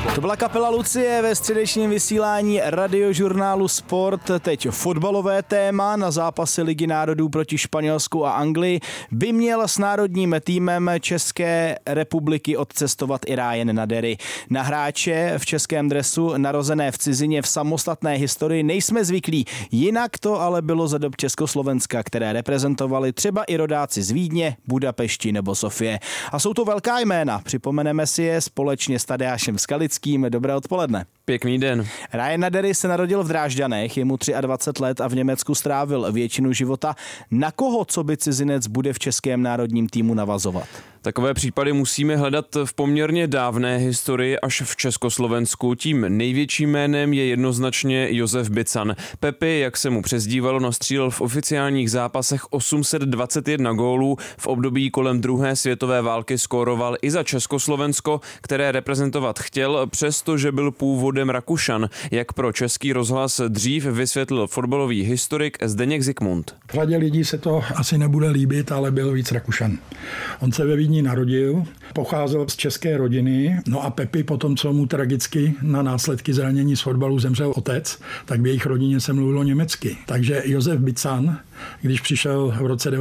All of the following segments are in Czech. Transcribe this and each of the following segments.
To byla kapela Lucie ve středečním vysílání radiožurnálu Sport. Teď fotbalové téma. Na zápasy Ligy národů proti Španělsku a Anglii by měl s národním týmem České republiky odcestovat i Ryan Nadery. Na hráče v českém dresu narozené v cizině v samostatné historii nejsme zvyklí. Jinak to ale bylo za dob Československa, které reprezentovali třeba i rodáci z Vídně, Budapešti nebo Sofie. A jsou to velká jména. Připomeneme si je společně s Tadeášem Skalickým. Dobré odpoledne. Pěkný den. Ryan Nadery se narodil v Drážďanech, je mu 23 let a v Německu strávil většinu života. Na koho, co by cizinec, bude v českém národním týmu navazovat? Takové případy musíme hledat v poměrně dávné historii až v Československu. Tím největším jménem je jednoznačně Josef Bican. Pepi, jak se mu přezdívalo, nastřílel v oficiálních zápasech 821 gólů. V období kolem druhé světové války skóroval i za Československo, které reprezentovat chtěl, přestože byl původem Rakušan, jak pro Český rozhlas dřív vysvětlil fotbalový historik Zdeněk Zikmund. Řadě lidí se to asi nebude líbit, ale byl víc Rakušan. On se ve Vídni narodil, pocházel z české rodiny, no a Pepi potom, co mu tragicky na následky zranění z fotbalu zemřel otec, tak v jejich rodině se mluvilo německy. Takže Josef Bican, když přišel v roce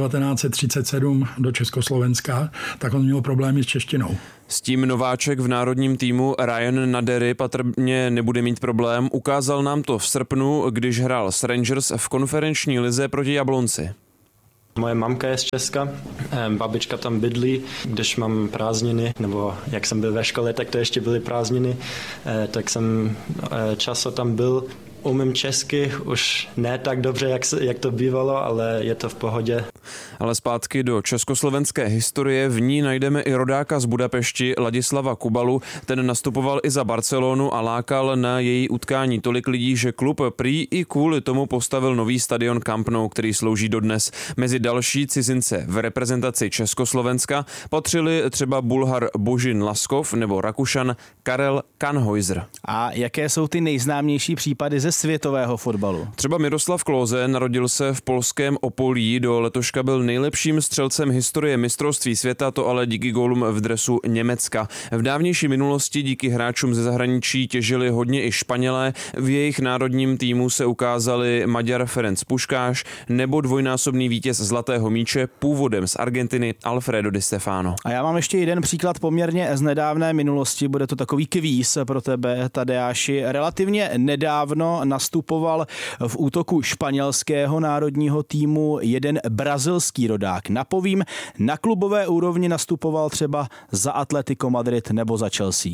1937 do Československa, tak on měl problémy s češtinou. S tím nováček v národním týmu Ryan Nadery patrně nebude mít problém. Ukázal nám to v srpnu, když hrál s Rangers v konferenční lize proti Jablonci. Moje mamka je z Česka, babička tam bydlí, když mám prázdniny, nebo jak jsem byl ve škole, tak to ještě byly prázdniny, tak jsem často tam byl. Umím česky, už ne tak dobře, jak to bývalo, ale je to v pohodě. Ale zpátky do československé historie, v ní najdeme i rodáka z Budapešti Ladislava Kubalu. Ten nastupoval i za Barcelonu a lákal na její utkání tolik lidí, že klub prý i kvůli tomu postavil nový stadion Camp Nou, který slouží dodnes. Mezi další cizince v reprezentaci Československa patřili třeba Bulhar Božin Laskov nebo Rakušan Karel Kanhojzer. A jaké jsou ty nejznámější případy ze světového fotbalu? Třeba Miroslav Klose narodil se v polském Opolí, do letoška byl nejlepším střelcem historie mistrovství světa, to ale díky gólům v dresu Německa. V dávnější minulosti díky hráčům ze zahraničí těžili hodně i Španělé, v jejich národním týmu se ukázali Maďar Ferenc Puškáš nebo dvojnásobný vítěz Zlatého míče původem z Argentiny Alfredo Di Stefano. A já mám ještě jeden příklad poměrně z nedávné minulosti, bude to takový kvíz pro tebe, Tadeáši. Relativně nedávno nastupoval v útoku španělského národního týmu jeden brazilský rodák. Napovím, na klubové úrovni nastupoval třeba za Atletico Madrid nebo za Chelsea.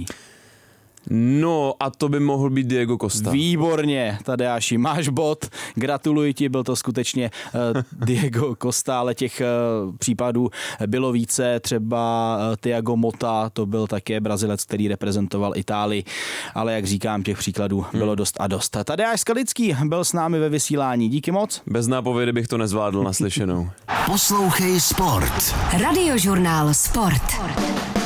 No a to by mohl být Diego Costa. Výborně, Tadeáši, máš bod, gratuluji ti, byl to skutečně Diego Costa, ale těch případů bylo více, třeba Thiago Motta, to byl také Brazilec, který reprezentoval Itálii, ale jak říkám, těch příkladů bylo dost a dost. Tadeáš Skalický byl s námi ve vysílání, díky moc. Bez nápovědy bych to nezvládl, naslyšenou. Poslouchej Sport. Radiožurnál Sport.